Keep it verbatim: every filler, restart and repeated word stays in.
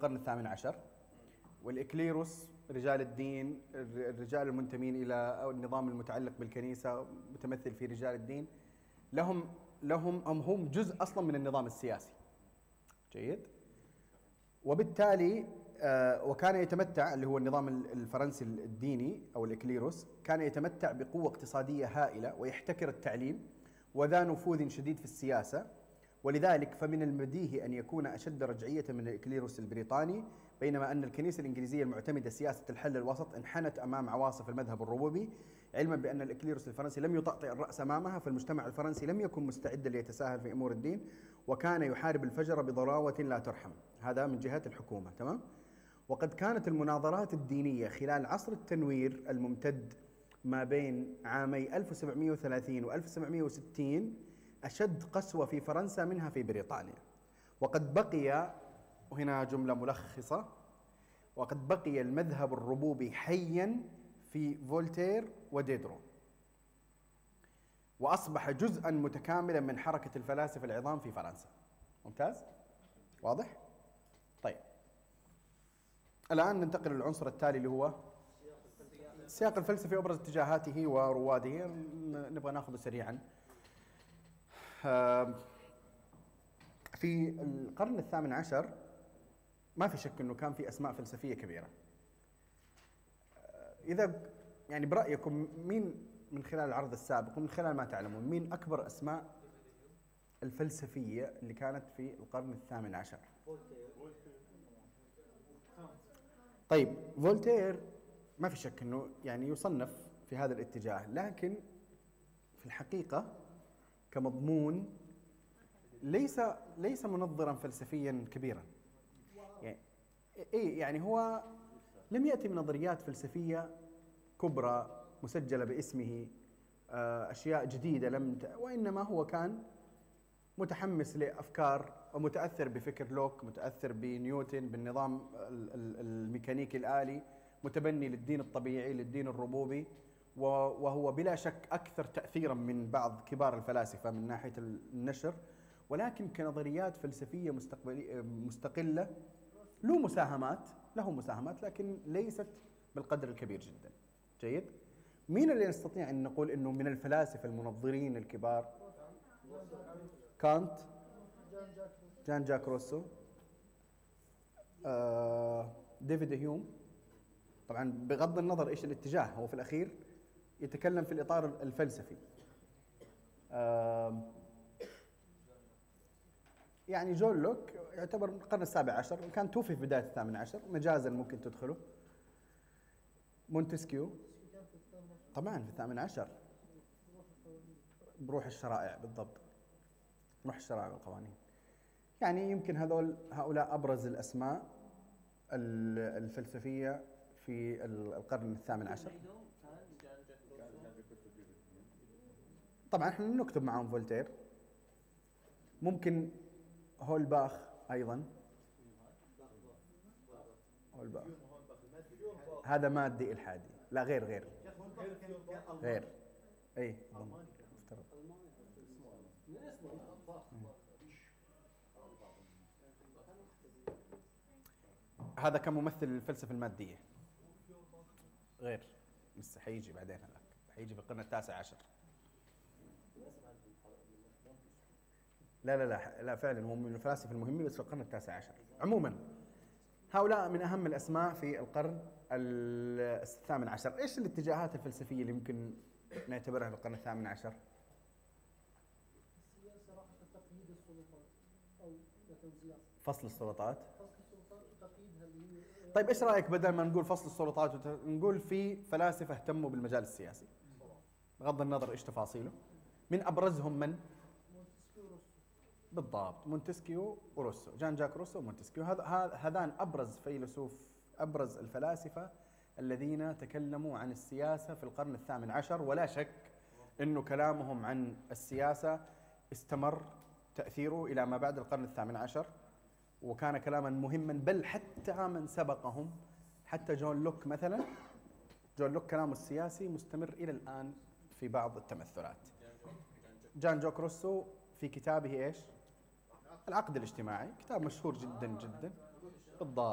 القرن الثامن عشر، والإكليروس رجال الدين، الرجال المنتمين إلى النظام المتعلق بالكنيسة متمثل في رجال الدين، لهم لهم أم هم جزء أصلا من النظام السياسي. جيد. وبالتالي آه وكان يتمتع، اللي هو النظام الفرنسي الديني أو الإكليروس، كان يتمتع بقوة اقتصادية هائلة ويحتكر التعليم وذا نفوذ شديد في السياسة. ولذلك فمن البديهي أن يكون أشد رجعية من الإكليروس البريطاني، بينما أن الكنيسة الإنجليزية المعتمدة سياسة الحل الوسط انحنت أمام عواصف المذهب الربوبي، علما بأن الإكليروس الفرنسي لم يطأطئ الرأس أمامها، فالمجتمع الفرنسي لم يكن مستعدا ليتساهل في أمور الدين، وكان يحارب الفجر بضراوة لا ترحم. هذا من جهة الحكومة. تمام. وقد كانت المناظرات الدينية خلال عصر التنوير الممتد ما بين عامي ألف وسبعمئة وثلاثين و ألف وسبعمئة وستين أشد قسوة في فرنسا منها في بريطانيا. وقد بقي، وهنا جملة ملخصة، وقد بقي المذهب الربوبي حيا في فولتير وديدرو، وأصبح جزءا متكاملا من حركة الفلاسفة العظام في فرنسا. ممتاز؟ واضح؟ طيب، الآن ننتقل للعنصر التالي اللي هو السياق الفلسفي وأبرز اتجاهاته ورواده. نبغى ناخذه سريعا. في القرن الثامن عشر ما في شك أنه كان في أسماء فلسفية كبيرة. إذا يعني برأيكم مين من خلال العرض السابق ومن خلال ما تعلمون مين أكبر أسماء الفلسفية اللي كانت في القرن الثامن عشر؟ طيب، فولتير ما في شك أنه يعني يصنف في هذا الاتجاه، لكن في الحقيقة كمضمون ليس ليس منظرا فلسفيا كبيرا. يعني ايه يعني هو لم يأتي بنظريات فلسفية كبرى مسجلة باسمه، أشياء جديدة لم ت... وإنما هو كان متحمس لأفكار ومتأثر بفكر لوك، متأثر بنيوتن، بالنظام الميكانيكي الآلي، متبني للدين الطبيعي، للدين الربوبي، وهو بلا شك أكثر تأثيرا من بعض كبار الفلاسفة من ناحية النشر، ولكن كنظريات فلسفية مستقلة له مساهمات له مساهمات لكن ليست بالقدر الكبير جدا. جيد. مين اللي نستطيع أن نقول أنه من الفلاسفة المنظرين الكبار؟ كانت، جان جاك روسو، آه، ديفيد هيوم. طبعا بغض النظر إيش الاتجاه، هو في الأخير يتكلم في الإطار الفلسفي. آه، يعني جون لوك يعتبر من القرن السابع عشر، كان توفي في بداية الثامن عشر، مجازا ممكن تدخله. مونتسكيو طبعا في الثامن عشر، بروح الشرائع، بالضبط، روح الشرائع والقوانين. يعني يمكن هذول هؤلاء أبرز الأسماء الفلسفية في القرن الثامن عشر. طبعا احنا نكتب معهم فولتير، ممكن هولباخ أيضا. هولباخ هذا مادي إلحادي، لا غير غير غير أي مفترض. هذا كممثل الفلسفة المادية، غير لسه حيجي بعدين، هذاك حيجي في القرن التاسع عشر. لا لا لا لا فعلا هو من الفلاسفة المهمين بس في القرن التاسع عشر. عموما هؤلاء من أهم الأسماء في القرن الثامن عشر. إيش الاتجاهات الفلسفية اللي ممكن نعتبرها في القرن الثامن عشر؟ صراحة تقييد السلطات أو توزيع، فصل السلطات. فصل السلطات وتقييدها اللي هي. طيب إيش رأيك بدل ما نقول فصل السلطات وت... نقول في فلاسفة اهتموا بالمجال السياسي بغض النظر إيش تفاصيله؟ من أبرزهم من؟ مونتسكيو وروسو. بالضبط، مونتسكيو وروسو، جان جاك روسو ومونتسكيو. هذا هذان أبرز فيلسوف، أبرز الفلاسفة الذين تكلموا عن السياسة في القرن الثامن عشر، ولا شك أنه كلامهم عن السياسة استمر تأثيره إلى ما بعد القرن الثامن عشر، وكان كلاما مهما، بل حتى من سبقهم، حتى جون لوك مثلا. جون لوك كلامه السياسي مستمر إلى الآن في بعض التمثلات. جان جاك روسو في كتابه إيش؟ العقد الاجتماعي، كتاب مشهور جدا جدا. بالضبط.